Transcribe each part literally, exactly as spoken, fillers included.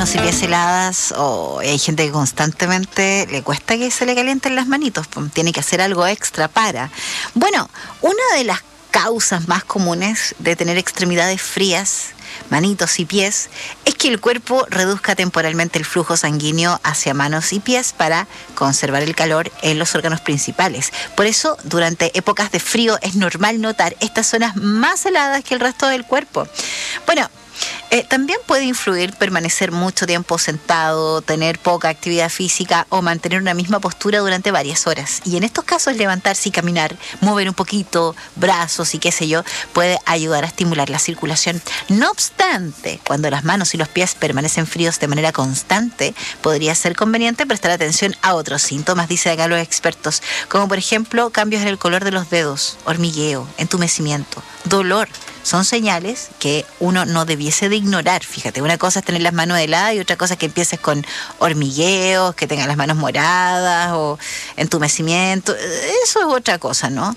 manos y pies heladas, o oh, hay gente que constantemente le cuesta que se le calienten las manitos, pues, tiene que hacer algo extra para. Bueno, una de las causas más comunes de tener extremidades frías, manitos y pies, es que el cuerpo reduzca temporalmente el flujo sanguíneo hacia manos y pies para conservar el calor en los órganos principales. Por eso, durante épocas de frío es normal notar estas zonas más heladas que el resto del cuerpo. Bueno, Eh, también puede influir permanecer mucho tiempo sentado, tener poca actividad física o mantener una misma postura durante varias horas. Y en estos casos levantarse y caminar, mover un poquito, brazos y qué sé yo, puede ayudar a estimular la circulación. No obstante, cuando las manos y los pies permanecen fríos de manera constante, podría ser conveniente prestar atención a otros síntomas, dicen acá los expertos, como por ejemplo cambios en el color de los dedos, hormigueo, entumecimiento, dolor. Son señales que uno no debiese de ignorar. Fíjate, una cosa es tener las manos heladas y otra cosa es que empieces con hormigueos, que tengas las manos moradas o entumecimiento. Eso es otra cosa, ¿no?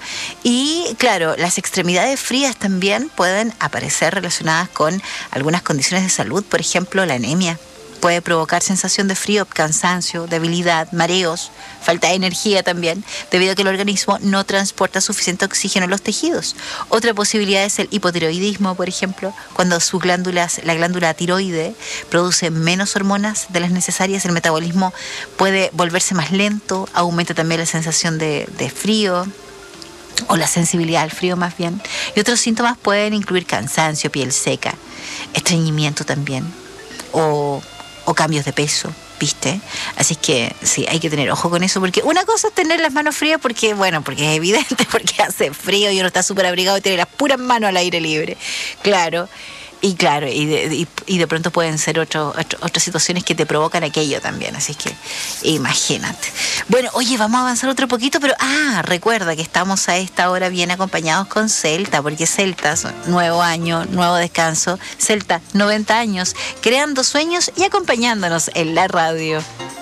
Y claro, las extremidades frías también pueden aparecer relacionadas con algunas condiciones de salud, por ejemplo, la anemia. Puede provocar sensación de frío, cansancio, debilidad, mareos, falta de energía también, debido a que el organismo no transporta suficiente oxígeno a los tejidos. Otra posibilidad es el hipotiroidismo, por ejemplo, cuando sus glándulas, la glándula tiroide produce menos hormonas de las necesarias, el metabolismo puede volverse más lento, aumenta también la sensación de, de frío, o la sensibilidad al frío más bien. Y otros síntomas pueden incluir cansancio, piel seca, estreñimiento también, o... o cambios de peso, ¿viste? Así es que sí, hay que tener ojo con eso, porque una cosa es tener las manos frías porque, bueno, porque es evidente, porque hace frío y uno está súper abrigado y tiene las puras manos al aire libre, claro. Y claro, y de, y, y de pronto pueden ser otro, otro, otras situaciones que te provocan aquello también, así es que imagínate. Bueno, oye, vamos a avanzar otro poquito, pero ah, recuerda que estamos a esta hora bien acompañados con Celta, porque Celta, nuevo año, nuevo descanso, Celta, noventa años, creando sueños y acompañándonos en la radio.